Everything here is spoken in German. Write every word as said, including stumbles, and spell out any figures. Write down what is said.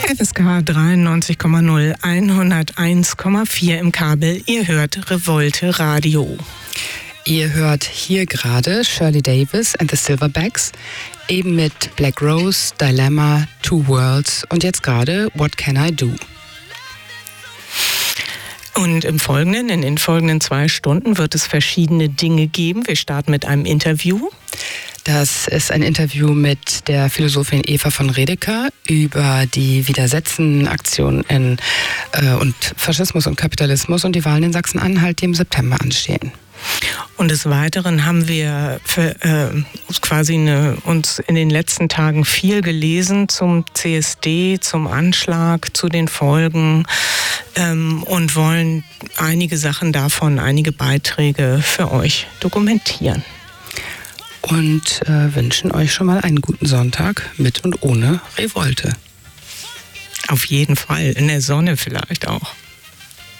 F S K dreiundneunzig Komma null, hunderteins Komma vier im Kabel. Ihr hört Revolte Radio. Ihr hört hier gerade Shirley Davis and the Silverbacks, eben mit Black Rose, Dilemma, Two Worlds und jetzt gerade What Can I Do? Und im Folgenden, in den folgenden zwei Stunden wird es verschiedene Dinge geben. Wir starten mit einem Interview. Das ist ein Interview mit der Philosophin Eva von Redeker über die Widersetzen-Aktion in, äh, und Faschismus und Kapitalismus und die Wahlen in Sachsen-Anhalt, die im September anstehen. Und des Weiteren haben wir für, äh, quasi eine, uns in den letzten Tagen viel gelesen zum C S D, zum Anschlag, zu den Folgen ähm, und wollen einige Sachen davon, einige Beiträge für euch dokumentieren. Und äh, wünschen euch schon mal einen guten Sonntag mit und ohne Revolte. Auf jeden Fall, in der Sonne vielleicht auch.